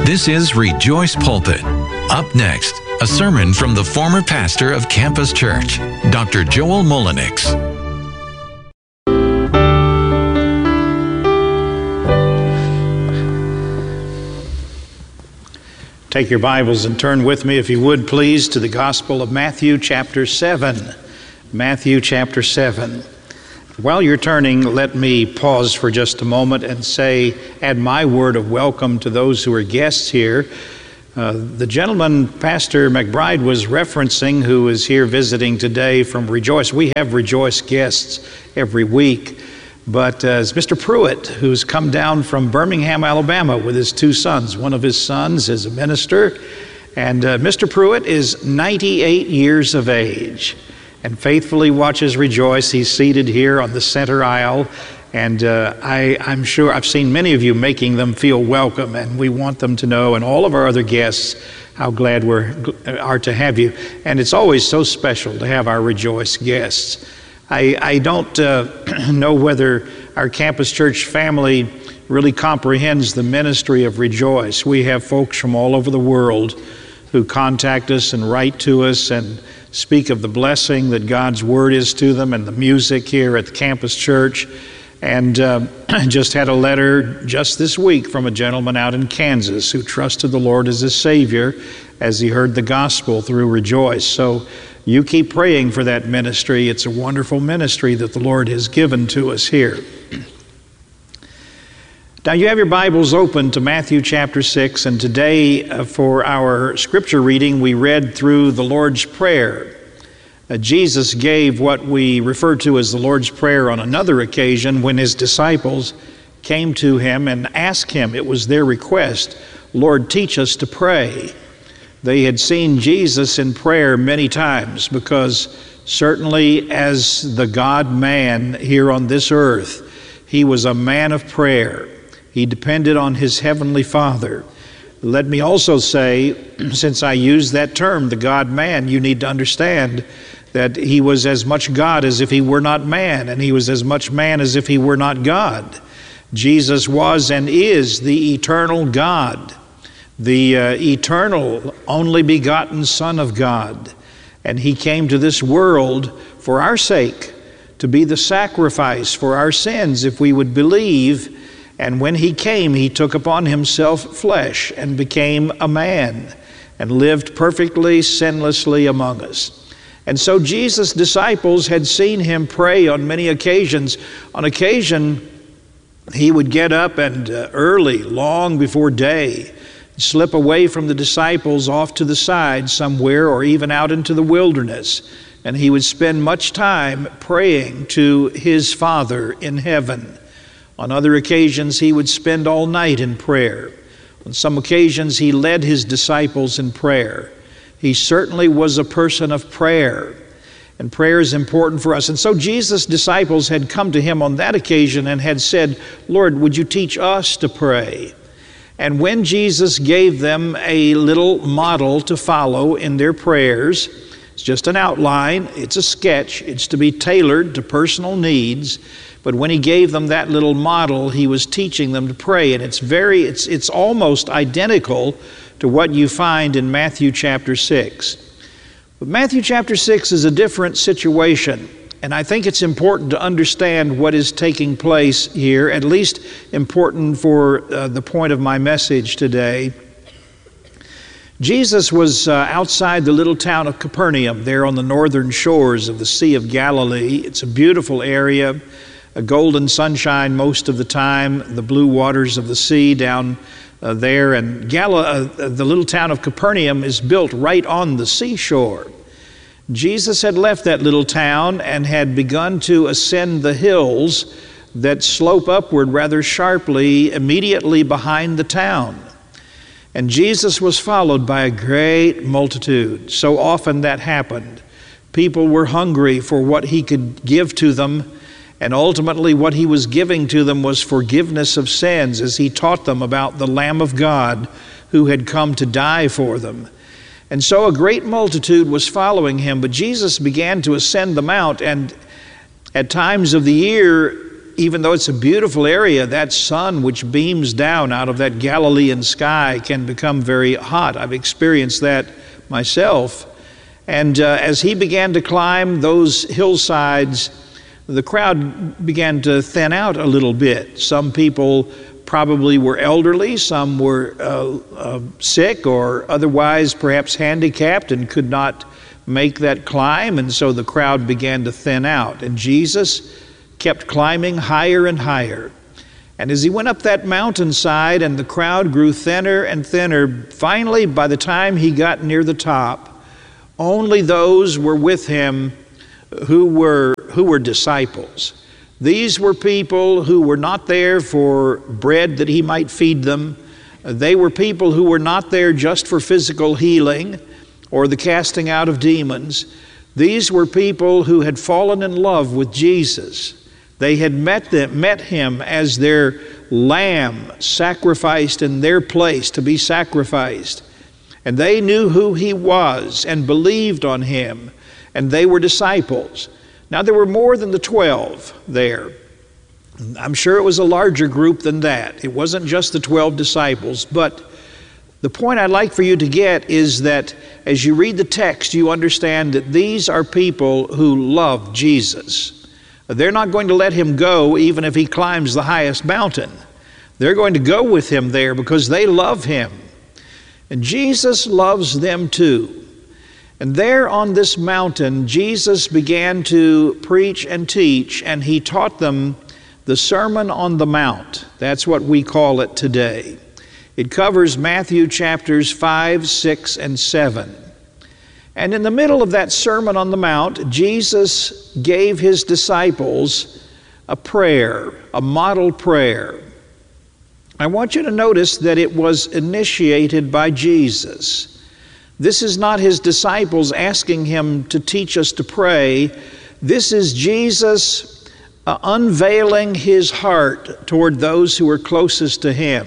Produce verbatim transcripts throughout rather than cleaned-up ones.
This is Rejoice Pulpit. Up next, a sermon from the former pastor of Campus Church, Doctor Joel Mullenix. Take your Bibles and turn with me, if you would please, to the Gospel of Matthew chapter seven. Matthew chapter seven. While you're turning, let me pause for just a moment and say, add my word of welcome to those who are guests here. Uh, the gentleman Pastor McBride was referencing, who is here visiting today from Rejoice. We have Rejoice guests every week, but uh, it's Mister Pruitt, who's come down from Birmingham, Alabama, with his two sons. One of his sons is a minister, and uh, Mister Pruitt is ninety-eight years of age and faithfully watches Rejoice. He's seated here on the center aisle, and uh, I, I'm sure I've seen many of you making them feel welcome, and we want them to know, and all of our other guests, how glad we are to have you. And it's always so special to have our Rejoice guests. I, I don't uh, know whether our Campus Church family really comprehends the ministry of Rejoice. We have folks from all over the world who contact us and write to us and speak of the blessing that God's Word is to them and the music here at the Campus Church. And uh, I just had a letter just this week from a gentleman out in Kansas who trusted the Lord as his Savior as he heard the gospel through Rejoice. So you keep praying for that ministry. It's a wonderful ministry that the Lord has given to us here. Now you have your Bibles open to Matthew chapter six, and today uh, for our scripture reading we read through the Lord's Prayer. Uh, Jesus gave what we refer to as the Lord's Prayer on another occasion when his disciples came to him and asked him. It was their request, "Lord, teach us to pray." They had seen Jesus in prayer many times because certainly as the God-man here on this earth, he was a man of prayer. He depended on his heavenly Father. Let me also say, since I use that term, the God-man, you need to understand that he was as much God as if he were not man, and he was as much man as if he were not God. Jesus was and is the eternal God, the uh, eternal, only begotten Son of God. And he came to this world for our sake, to be the sacrifice for our sins if we would believe. And when he came, he took upon himself flesh and became a man and lived perfectly, sinlessly among us. And so Jesus' disciples had seen him pray on many occasions. On occasion, he would get up and uh, early, long before day, slip away from the disciples off to the side somewhere or even out into the wilderness. And he would spend much time praying to his Father in heaven. On other occasions, he would spend all night in prayer. On some occasions, he led his disciples in prayer. He certainly was a person of prayer, and prayer is important for us. And so Jesus' disciples had come to him on that occasion and had said, "Lord, would you teach us to pray?" And when Jesus gave them a little model to follow in their prayers, it's just an outline, it's a sketch, it's to be tailored to personal needs. But when he gave them that little model, he was teaching them to pray. And it's very, it's, it's almost identical to what you find in Matthew chapter six. But Matthew chapter six is a different situation. And I think it's important to understand what is taking place here, at least important for uh, the point of my message today. Jesus was uh, outside the little town of Capernaum, there on the northern shores of the Sea of Galilee. It's a beautiful area. A golden sunshine most of the time, the blue waters of the sea down uh, there. And Gal- uh, the little town of Capernaum is built right on the seashore. Jesus had left that little town and had begun to ascend the hills that slope upward rather sharply immediately behind the town. And Jesus was followed by a great multitude. So often that happened. People were hungry for what he could give to them. And ultimately what he was giving to them was forgiveness of sins as he taught them about the Lamb of God who had come to die for them. And so a great multitude was following him, but Jesus began to ascend the mount, and at times of the year even though it's a beautiful area, that sun which beams down out of that Galilean sky can become very hot. I've experienced that myself. And uh, as he began to climb those hillsides, the crowd began to thin out a little bit. Some people probably were elderly, some were uh, uh, sick or otherwise perhaps handicapped and could not make that climb, and so the crowd began to thin out. And Jesus kept climbing higher and higher. And as he went up that mountainside and the crowd grew thinner and thinner, finally by the time he got near the top, only those were with him who were who were disciples. These were people who were not there for bread that he might feed them. They were people who were not there just for physical healing or the casting out of demons. These were people who had fallen in love with Jesus. They had met them, met him as their lamb sacrificed in their place to be sacrificed. And they knew who he was and believed on him, and they were disciples. Now there were more than the twelve there. I'm sure it was a larger group than that. It wasn't just the twelve disciples, but the point I'd like for you to get is that as you read the text, you understand that these are people who love Jesus. They're not going to let him go even if he climbs the highest mountain. They're going to go with him there because they love him. And Jesus loves them too. And there on this mountain, Jesus began to preach and teach, and he taught them the Sermon on the Mount. That's what we call it today. It covers Matthew chapters five, six, and seven. And in the middle of that Sermon on the Mount, Jesus gave his disciples a prayer, a model prayer. I want you to notice that it was initiated by Jesus. This is not his disciples asking him to teach us to pray. This is Jesus uh, unveiling his heart toward those who are closest to him.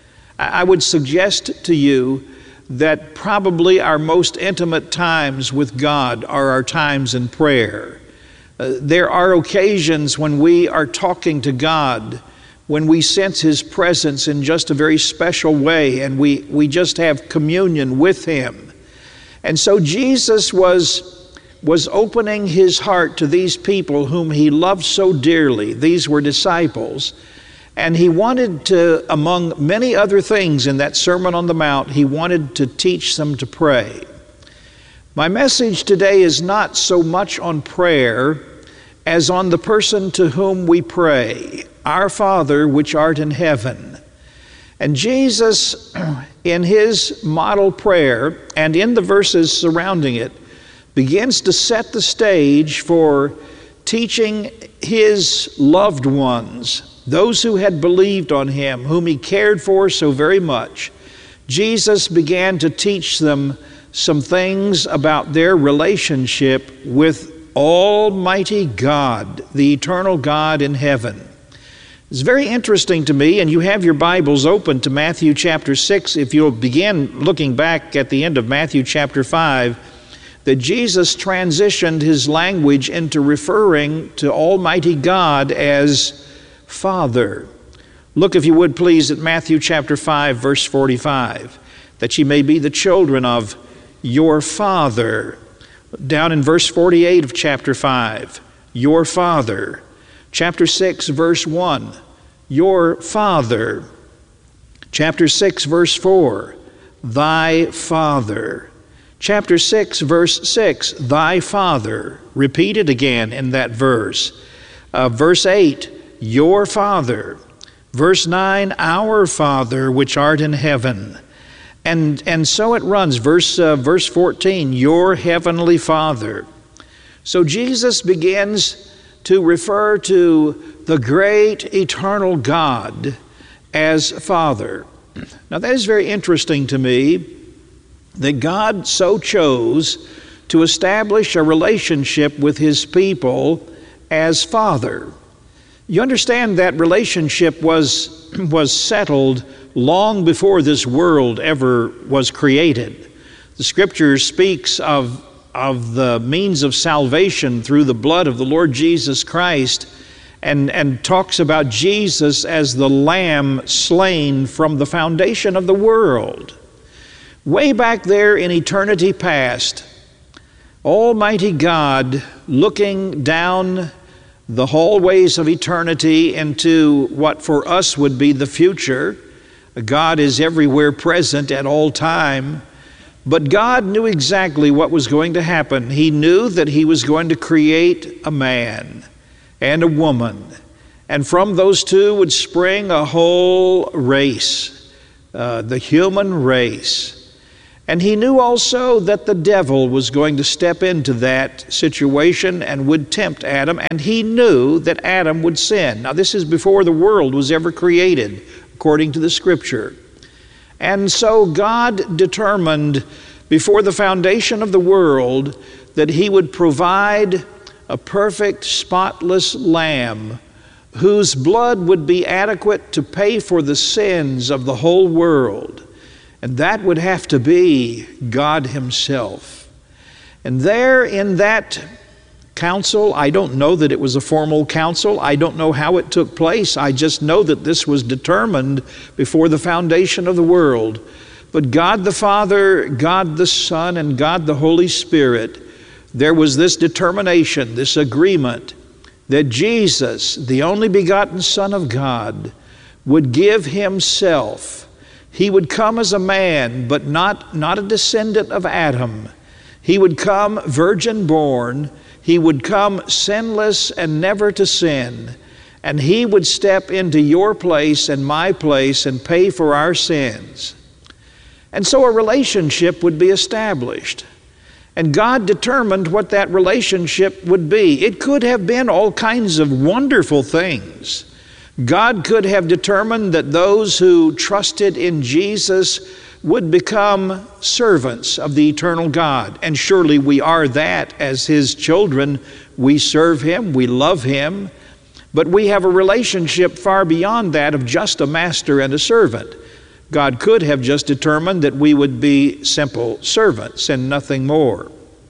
I would suggest to you that probably our most intimate times with God are our times in prayer. Uh, there are occasions when we are talking to God, when we sense his presence in just a very special way, and we, we just have communion with him. And so Jesus was, was opening his heart to these people whom he loved so dearly. These were disciples. And he wanted to, among many other things in that Sermon on the Mount, he wanted to teach them to pray. My message today is not so much on prayer as on the person to whom we pray, Our Father which art in heaven. And Jesus, in his model prayer and in the verses surrounding it, begins to set the stage for teaching his loved ones, those who had believed on him, whom he cared for so very much. Jesus began to teach them some things about their relationship with Almighty God, the eternal God in heaven. It's very interesting to me, and you have your Bibles open to Matthew chapter six. If you'll begin looking back at the end of Matthew chapter five, that Jesus transitioned his language into referring to Almighty God as Father. Look, if you would please, at Matthew chapter five, verse forty-five, that ye may be the children of your Father. Down in verse forty-eight of chapter five, your Father. Chapter six, verse one, your Father. Chapter six, verse four, thy Father. Chapter six, verse six, thy Father. Repeated again in that verse. Uh, verse eight, your Father. Verse nine, our Father which art in heaven. And, and so it runs. Verse, uh, verse fourteen, your heavenly Father. So Jesus begins to refer to the great eternal God as Father. Now that is very interesting to me, that God so chose to establish a relationship with his people as Father. You understand that relationship was, was settled long before this world ever was created. The Scripture speaks of, of the means of salvation through the blood of the Lord Jesus Christ, and, and talks about Jesus as the Lamb slain from the foundation of the world. Way back there in eternity past, Almighty God, looking down the hallways of eternity into what for us would be the future. God is everywhere present at all time, but God knew exactly what was going to happen. He knew that He was going to create a man and a woman, and from those two would spring a whole race, uh, the human race. And He knew also that the devil was going to step into that situation and would tempt Adam, and He knew that Adam would sin. Now, this is before the world was ever created, according to the Scripture. And so God determined before the foundation of the world that He would provide a perfect, spotless lamb whose blood would be adequate to pay for the sins of the whole world. And that would have to be God Himself. And there in that council, I don't know that it was a formal council. I don't know how it took place. I just know that this was determined before the foundation of the world. But God the Father, God the Son, and God the Holy Spirit, there was this determination, this agreement, that Jesus, the only begotten Son of God, would give Himself. He would come as a man, but not, not a descendant of Adam. He would come virgin born. He would come sinless and never to sin. And He would step into your place and my place and pay for our sins. And so a relationship would be established. And God determined what that relationship would be. It could have been all kinds of wonderful things. God could have determined that those who trusted in Jesus would become servants of the eternal God. And surely we are that as His children. We serve Him, we love Him, but we have a relationship far beyond that of just a master and a servant. God could have just determined that we would be simple servants and nothing more.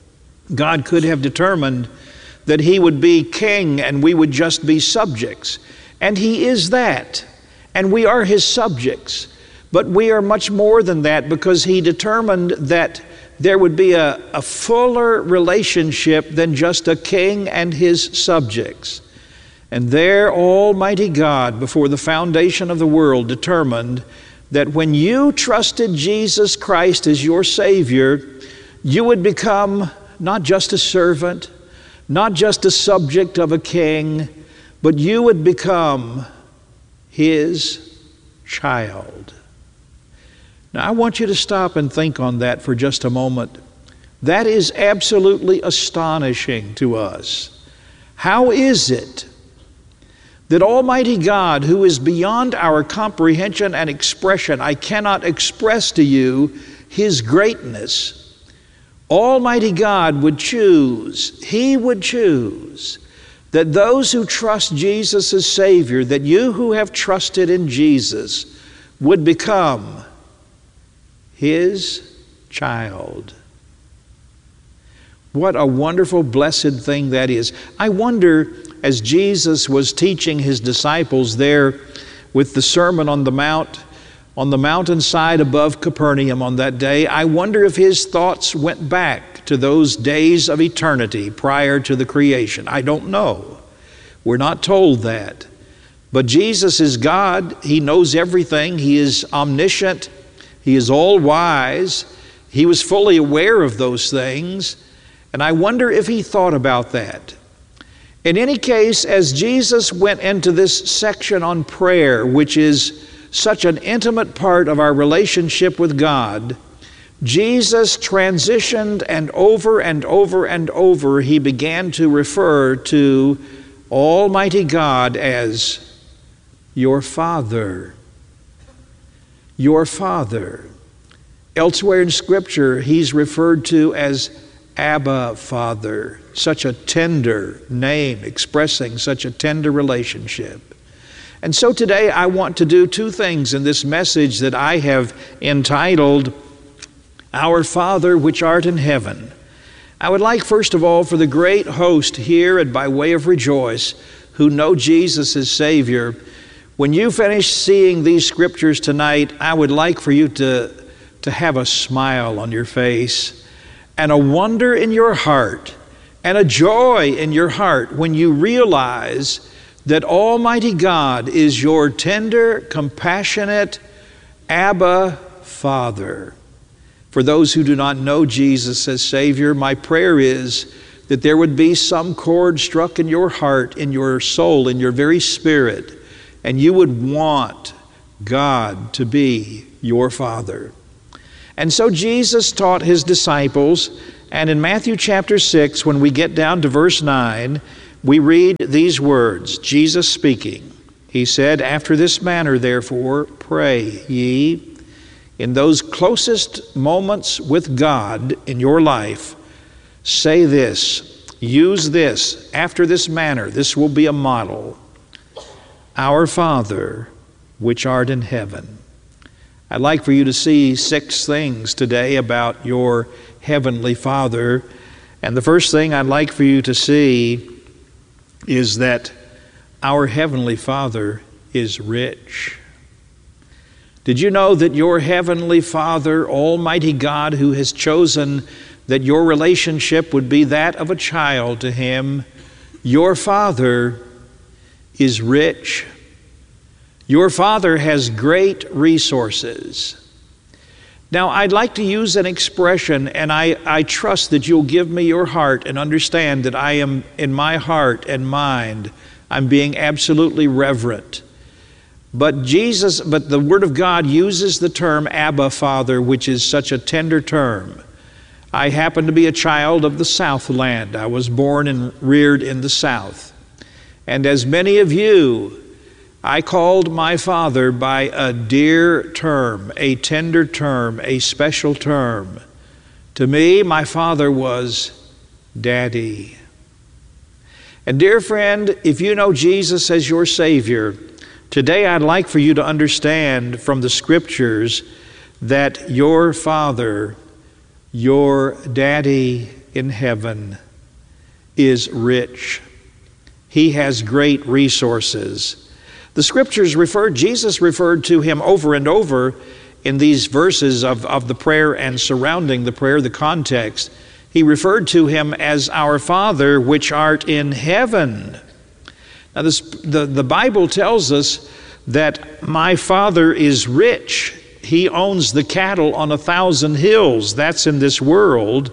God could have determined that He would be king and we would just be subjects. And He is that, and we are His subjects. But we are much more than that, because He determined that there would be a, a fuller relationship than just a king and his subjects. And there Almighty God, before the foundation of the world, determined that when you trusted Jesus Christ as your Savior, you would become not just a servant, not just a subject of a king, but you would become His child. Now, I want you to stop and think on that for just a moment. That is absolutely astonishing to us. How is it that Almighty God, who is beyond our comprehension and expression, I cannot express to you His greatness, Almighty God would choose, He would choose, that those who trust Jesus as Savior, that you who have trusted in Jesus, would become His child. What a wonderful, blessed thing that is. I wonder, as Jesus was teaching His disciples there with the Sermon on the Mount, on the mountainside above Capernaum on that day, I wonder if His thoughts went back to those days of eternity prior to the creation. I don't know. We're not told that. But Jesus is God. He knows everything. He is omniscient. He is all-wise. He was fully aware of those things. And I wonder if He thought about that. In any case, as Jesus went into this section on prayer, which is such an intimate part of our relationship with God, Jesus transitioned, and over and over and over He began to refer to Almighty God as your Father. Your Father. Elsewhere in Scripture, He's referred to as Abba, Father. Such a tender name expressing such a tender relationship. And so today I want to do two things in this message that I have entitled, Our Father which art in heaven. I would like, first of all, for the great host here at By Way of Rejoice who know Jesus as Savior, when you finish seeing these scriptures tonight, I would like for you to, to have a smile on your face and a wonder in your heart and a joy in your heart when you realize that Almighty God is your tender, compassionate Abba Father. For those who do not know Jesus as Savior, my prayer is that there would be some chord struck in your heart, in your soul, in your very spirit, and you would want God to be your Father. And so Jesus taught his disciples, and in Matthew chapter six, when we get down to verse nine, we read these words, Jesus speaking. He said, "After this manner, therefore, pray ye." In those closest moments with God in your life, say this, use this, after this manner. This will be a model. Our Father, which art in heaven. I'd like for you to see six things today about your Heavenly Father. And the first thing I'd like for you to see is that our Heavenly Father is rich. Did you know that your Heavenly Father, Almighty God, who has chosen that your relationship would be that of a child to Him, your Father is rich. Your Father has great resources. Now, I'd like to use an expression, and I, I trust that you'll give me your heart and understand that I am, in my heart and mind, I'm being absolutely reverent. But Jesus, but the Word of God uses the term Abba Father, which is such a tender term. I happen to be a child of the Southland. I was born and reared in the South. And as many of you, I called my father by a dear term, a tender term, a special term. To me, my father was Daddy. And dear friend, if you know Jesus as your Savior, today I'd like for you to understand from the Scriptures that your Father, your Daddy in heaven, is rich. He has great resources. The Scriptures referred, Jesus referred to Him over and over in these verses of, of the prayer and surrounding the prayer, the context. He referred to Him as our Father which art in heaven. Now this, the, the Bible tells us that my Father is rich. He owns the cattle on a thousand hills. That's in this world.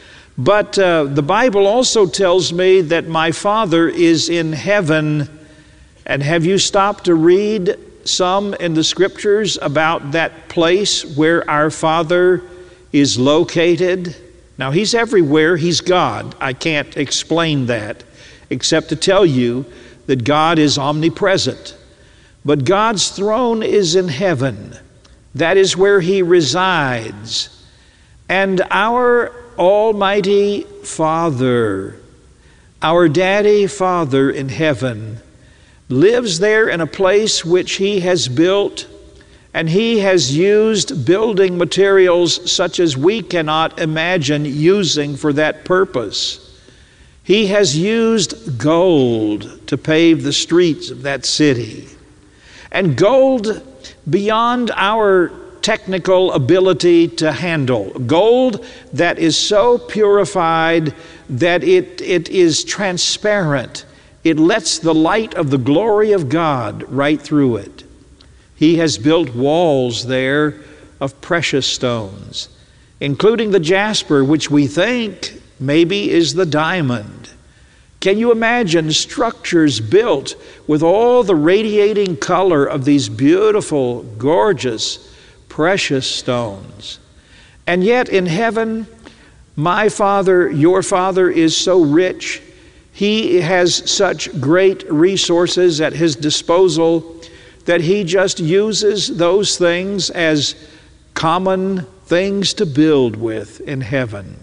But uh, the Bible also tells me that my Father is in heaven. And have you stopped to read some in the Scriptures about that place where our Father is located? Now, He's everywhere. He's God. I can't explain that except to tell you that God is omnipresent. But God's throne is in heaven. That is where He resides. And our Almighty Father, our Daddy Father in heaven, lives there in a place which He has built, and He has used building materials such as we cannot imagine using for that purpose. He has used gold to pave the streets of that city, and gold beyond our technical ability to handle. Gold that is so purified that it, it is transparent. It lets the light of the glory of God right through it. He has built walls there of precious stones, including the jasper, which we think maybe is the diamond. Can you imagine structures built with all the radiating color of these beautiful, gorgeous, precious stones? And yet in heaven, my Father, your Father, is so rich. He has such great resources at His disposal that He just uses those things as common things to build with in heaven.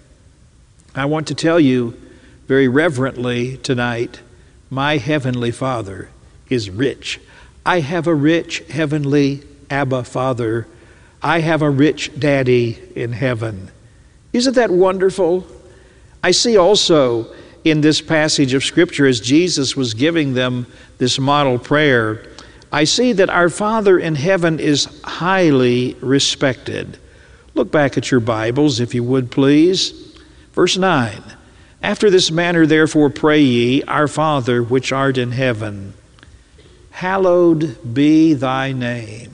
I want to tell you very reverently tonight, my Heavenly Father is rich. I have a rich Heavenly Abba Father. I have a rich Daddy in heaven. Isn't that wonderful? I see also in this passage of Scripture as Jesus was giving them this model prayer, I see that our Father in heaven is highly respected. Look back at your Bibles, if you would please. Verse nine, after this manner therefore pray ye, Our Father which art in heaven, hallowed be thy name.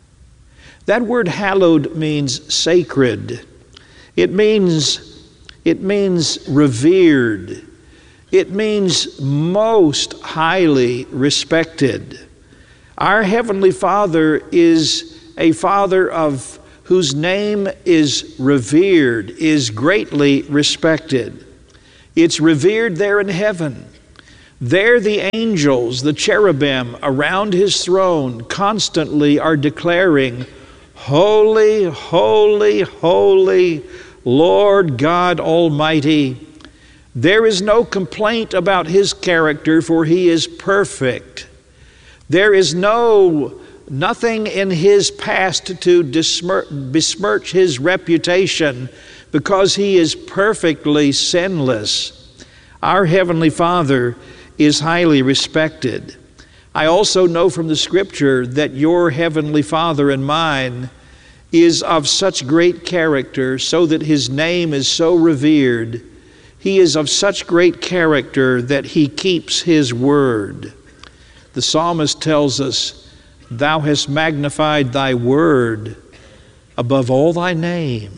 That word hallowed means sacred. It means, it means revered. It means most highly respected. Our Heavenly Father is a Father of whose name is revered, is greatly respected. It's revered there in heaven. There the angels, the cherubim around his throne constantly are declaring, Holy, holy, holy, Lord God Almighty. There is no complaint about his character, for he is perfect. There is no nothing in his past to besmirch his reputation, because he is perfectly sinless. Our Heavenly Father is highly respected. I also know from the Scripture that your Heavenly Father and mine is of such great character, so that his name is so revered. He is of such great character that he keeps his word. The psalmist tells us, Thou hast magnified thy word above all thy name.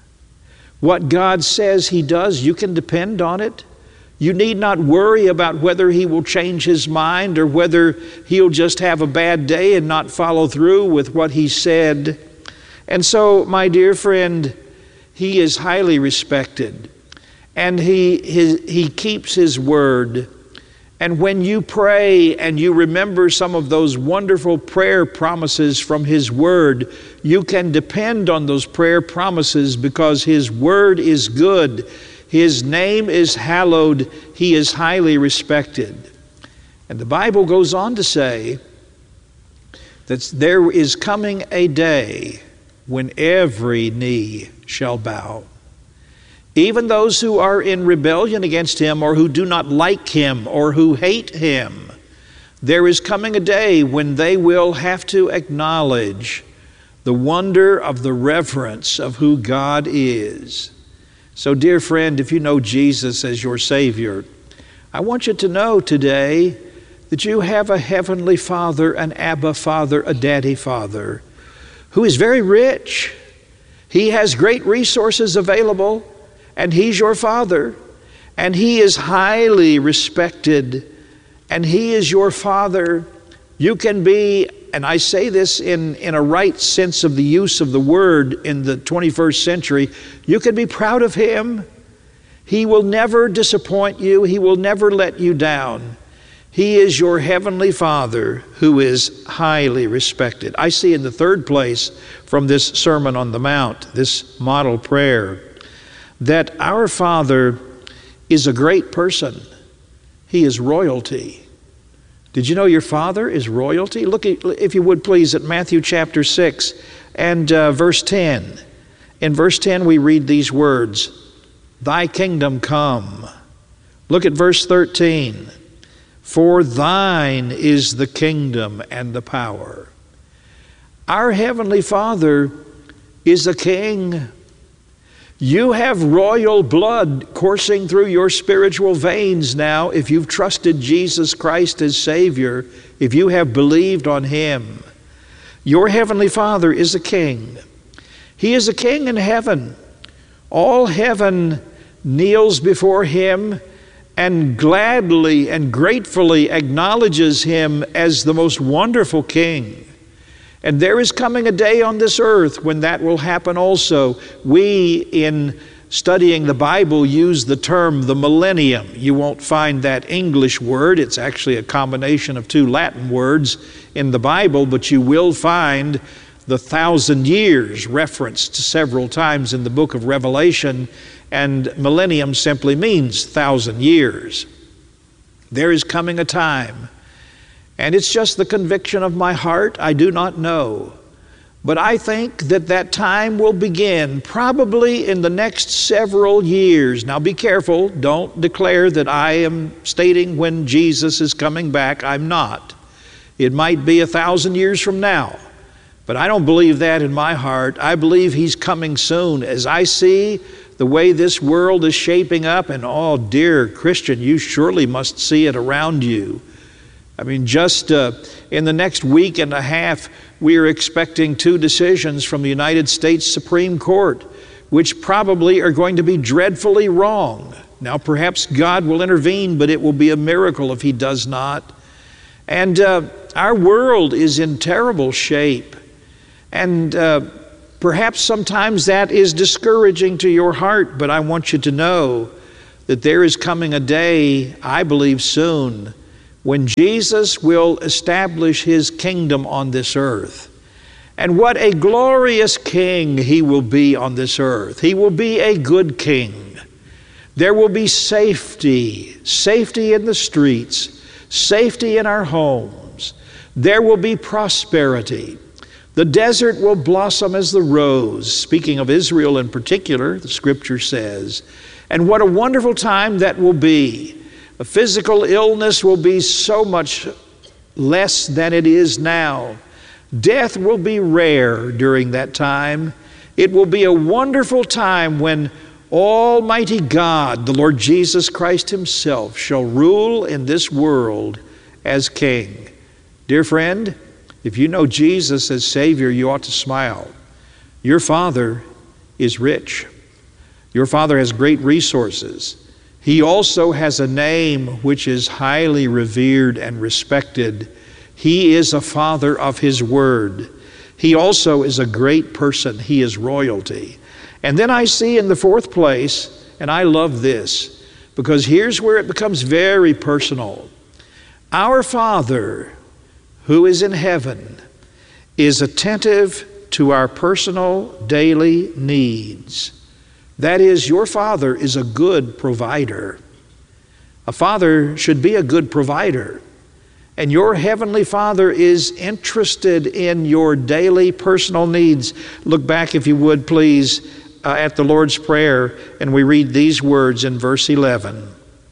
What God says he does, you can depend on it. You need not worry about whether he will change his mind or whether he'll just have a bad day and not follow through with what he said. And so, my dear friend, he is highly respected, and he, his, he keeps his word. And when you pray and you remember some of those wonderful prayer promises from his word, you can depend on those prayer promises because his word is good. His name is hallowed. He is highly respected. And the Bible goes on to say that there is coming a day when every knee shall bow. Even those who are in rebellion against him, or who do not like him, or who hate him, there is coming a day when they will have to acknowledge the wonder of the reverence of who God is. So, dear friend, if you know Jesus as your Savior, I want you to know today that you have a Heavenly Father, an Abba Father, a Daddy Father, who is very rich. He has great resources available, and he's your Father, and he is highly respected, and he is your Father. You can be, and I say this in, in a right sense of the use of the word in the twenty-first century, you can be proud of him. He will never disappoint you. He will never let you down. He is your Heavenly Father who is highly respected. I see in the third place from this Sermon on the Mount, this model prayer, that our Father is a great person. He is royalty. Did you know your Father is royalty? Look, at, if you would please, at Matthew chapter six and uh, verse ten. In verse ten we read these words, Thy kingdom come. Look at verse thirteen. For thine is the kingdom and the power. Our Heavenly Father is a king. You have royal blood coursing through your spiritual veins now if you've trusted Jesus Christ as Savior, if you have believed on him. Your Heavenly Father is a king. He is a king in heaven. All heaven kneels before him and gladly and gratefully acknowledges him as the most wonderful king. And there is coming a day on this earth when that will happen also. We, in studying the Bible, use the term the millennium. You won't find that English word. It's actually a combination of two Latin words in the Bible, but you will find the thousand years referenced several times in the book of Revelation, and millennium simply means thousand years. There is coming a time, and it's just the conviction of my heart, I do not know, But I think that that time will begin probably in the next several years. Now be careful, don't declare that I am stating when Jesus is coming back. I'm not. It might be a thousand years from now, but I don't believe that in my heart. I believe He's coming soon. As I see the way this world is shaping up, and oh dear Christian, you surely must see it around you. I mean, just uh, in the next week and a half, we are expecting two decisions from the United States Supreme Court, which probably are going to be dreadfully wrong. Now, perhaps God will intervene, but it will be a miracle if He does not. And uh, our world is in terrible shape. And uh, perhaps sometimes that is discouraging to your heart, but I want you to know that there is coming a day, I believe soon, when Jesus will establish His kingdom on this earth. And what a glorious king He will be on this earth. He will be a good king. There will be safety, safety in the streets, safety in our homes. There will be prosperity. The desert will blossom as the rose. Speaking of Israel in particular, the Scripture says. And what a wonderful time that will be. A physical illness will be so much less than it is now. Death will be rare during that time. It will be a wonderful time when Almighty God, the Lord Jesus Christ Himself, shall rule in this world as King. Dear friend, if you know Jesus as Savior, you ought to smile. Your Father is rich. Your Father has great resources. He also has a name which is highly revered and respected. He is a father of His Word. He also is a great person. He is royalty. And then I see in the fourth place, and I love this, because here's where it becomes very personal. Our Father, who is in heaven, is attentive to our personal daily needs. That is, your Father is a good provider. A father should be a good provider. And your Heavenly Father is interested in your daily personal needs. Look back, if you would, please, uh, at the Lord's Prayer, and we read these words in verse eleven.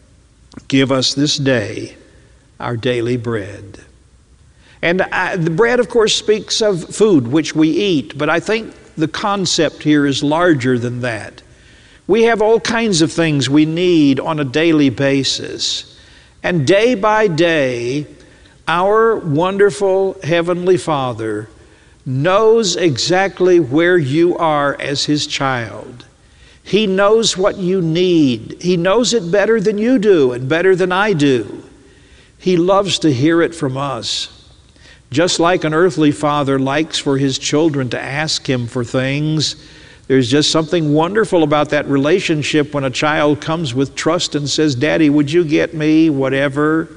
Give us this day our daily bread. And uh, the bread, of course, speaks of food which we eat, but I think the concept here is larger than that. We have all kinds of things we need on a daily basis. And day by day, our wonderful Heavenly Father knows exactly where you are as His child. He knows what you need. He knows it better than you do and better than I do. He loves to hear it from us. Just like an earthly father likes for his children to ask him for things, there's just something wonderful about that relationship when a child comes with trust and says, Daddy, would you get me whatever?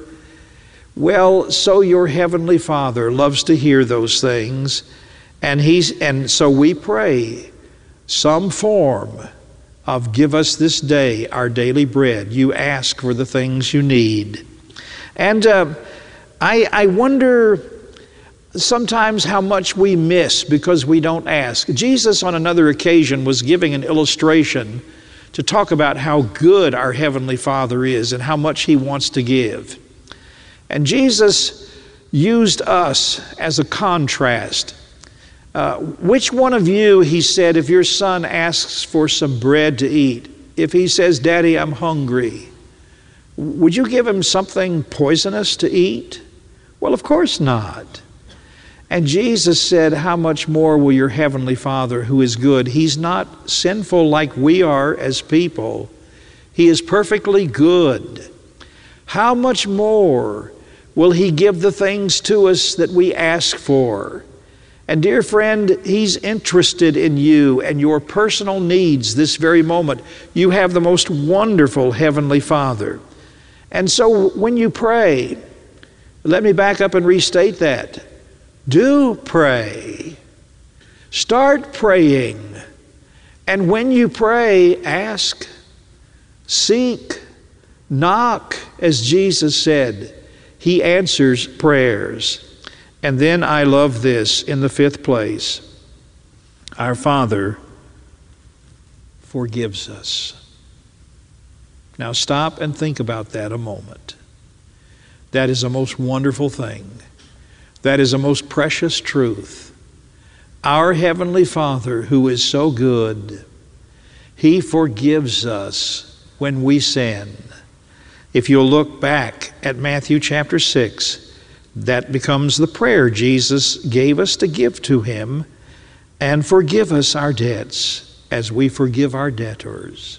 Well, so your Heavenly Father loves to hear those things, and he's and so we pray some form of give us this day our daily bread. You ask for the things you need. And uh, I, I wonder sometimes how much we miss because we don't ask. Jesus on another occasion was giving an illustration to talk about how good our Heavenly Father is and how much He wants to give. And Jesus used us as a contrast. Uh, which one of you, He said, if your son asks for some bread to eat, if he says, Daddy, I'm hungry, would you give him something poisonous to eat? Well, of course not. And Jesus said, how much more will your Heavenly Father, who is good? He's not sinful like we are as people. He is perfectly good. How much more will He give the things to us that we ask for? And dear friend, He's interested in you and your personal needs this very moment. You have the most wonderful Heavenly Father. And so when you pray, let me back up and restate that. Do pray. Start praying. And when you pray, ask, seek, knock, as Jesus said. He answers prayers. And then I love this in the fifth place. our Father forgives us. Now stop and think about that a moment. That is a most wonderful thing. That is a most precious truth. Our Heavenly Father, who is so good, He forgives us when we sin. If you'll look back at Matthew chapter six, that becomes the prayer Jesus gave us to give to Him, and forgive us our debts as we forgive our debtors.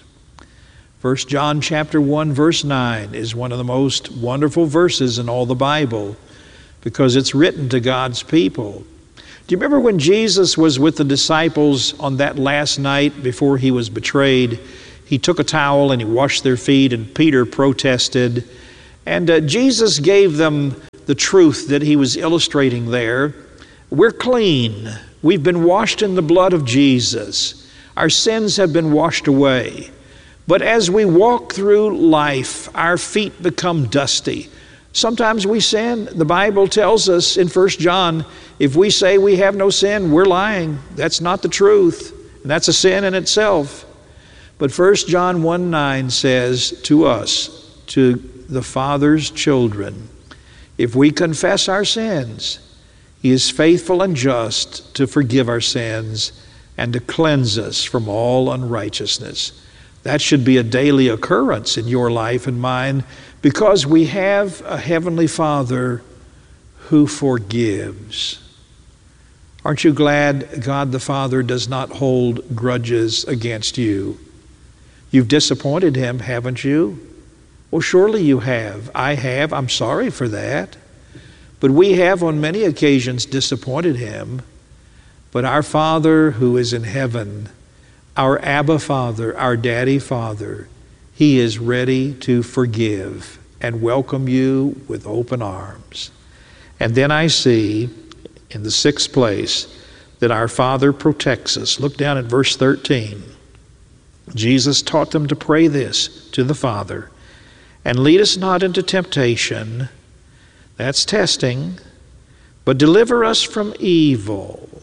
First John chapter one verse nine is one of the most wonderful verses in all the Bible because it's written to God's people. Do you remember when Jesus was with the disciples on that last night before He was betrayed? He took a towel and He washed their feet, and Peter protested. And uh, Jesus gave them the truth that He was illustrating there. We're clean. We've been washed in the blood of Jesus. Our sins have been washed away. But as we walk through life, our feet become dusty. Sometimes we sin. The Bible tells us in First John, if we say we have no sin, we're lying. That's not the truth. And that's a sin in itself. But First John one nine says to us, to the Father's children, if we confess our sins, He is faithful and just to forgive our sins and to cleanse us from all unrighteousness. That should be a daily occurrence in your life and mine, because we have a Heavenly Father who forgives. Aren't you glad God the Father does not hold grudges against you? You've disappointed Him, haven't you? Well, surely you have. I have. I'm sorry for that. But we have on many occasions disappointed Him. But our Father who is in heaven, our Abba Father, our Daddy Father, He is ready to forgive and welcome you with open arms. And then I see in the sixth place that our Father protects us. Look down at verse thirteen. Jesus taught them to pray this to the Father, and lead us not into temptation, that's testing, but deliver us from evil.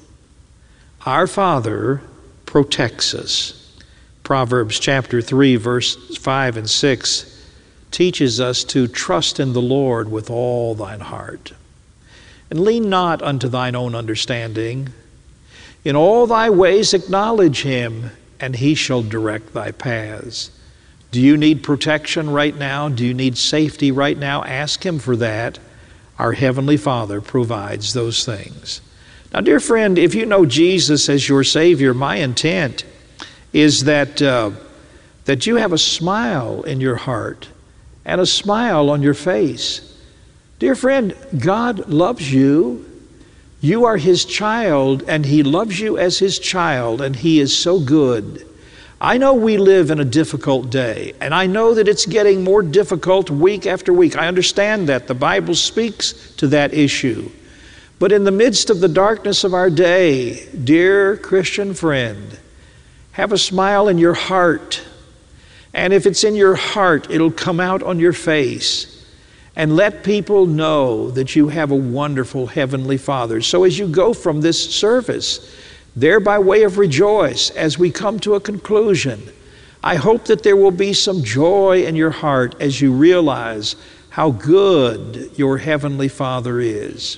Our Father protects us. Proverbs chapter three, verse five and six teaches us to trust in the Lord with all thine heart, and lean not unto thine own understanding. In all thy ways acknowledge Him, and He shall direct thy paths. Do you need protection right now? Do you need safety right now? Ask Him for that. Our Heavenly Father provides those things. Now, dear friend, if you know Jesus as your Savior, my intent is that, uh, that you have a smile in your heart and a smile on your face. Dear friend, God loves you. You are His child, and He loves you as His child, and He is so good. I know we live in a difficult day, and I know that it's getting more difficult week after week. I understand that. The Bible speaks to that issue. But in the midst of the darkness of our day, dear Christian friend, have a smile in your heart. And if it's in your heart, it'll come out on your face. And let people know that you have a wonderful Heavenly Father. So as you go from this service, there by way of rejoice, as we come to a conclusion, I hope that there will be some joy in your heart as you realize how good your Heavenly Father is.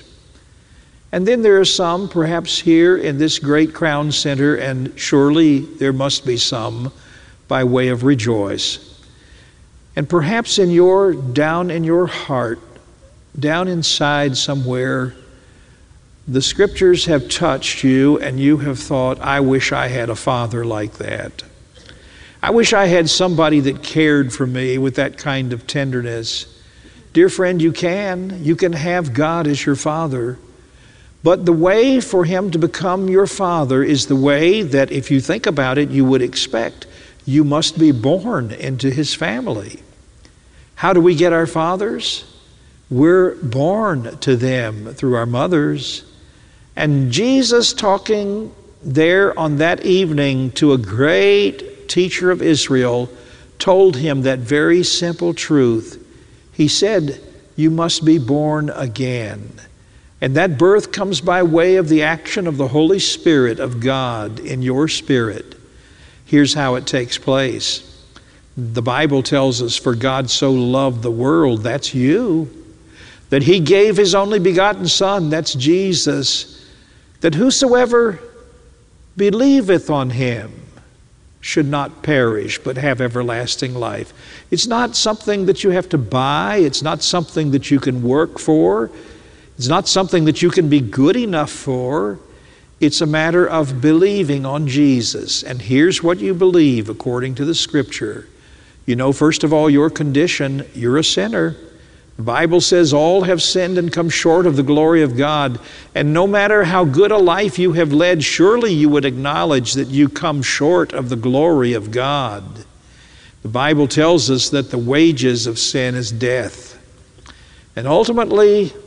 And then there are some, perhaps here in this great Crown Center, and surely there must be some by way of rejoice. And perhaps in your, down in your heart, down inside somewhere, the Scriptures have touched you and you have thought, I wish I had a father like that. I wish I had somebody that cared for me with that kind of tenderness. Dear friend, you can. You can have God as your Father. But the way for Him to become your Father is the way that, if you think about it, you would expect. You must be born into His family. How do we get our fathers? We're born to them through our mothers. And Jesus, talking there on that evening to a great teacher of Israel, told him that very simple truth. He said, you must be born again. And that birth comes by way of the action of the Holy Spirit of God in your spirit. Here's how it takes place. The Bible tells us, for God so loved the world, that's you, that he gave his only begotten Son, that's Jesus, that whosoever believeth on him should not perish, but have everlasting life. It's not something that you have to buy. It's not something that you can work for. It's not something that you can be good enough for. It's a matter of believing on Jesus. And here's what you believe according to the Scripture. You know, first of all, your condition, you're a sinner. The Bible says all have sinned and come short of the glory of God. And no matter how good a life you have led, surely you would acknowledge that you come short of the glory of God. The Bible tells us that the wages of sin is death. And ultimately,